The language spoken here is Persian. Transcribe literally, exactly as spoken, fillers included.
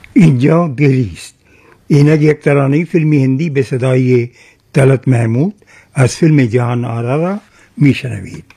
اینجا گلیست. اینک یک ترانه فیلمی هندی به صدای طلعت محمود از فیلم جهان آرا را میشنوید.